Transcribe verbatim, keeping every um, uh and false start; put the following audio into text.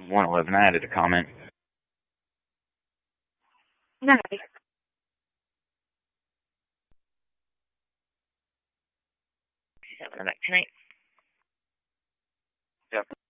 one eleven, I added a comment. Nice. Back tonight. Yep.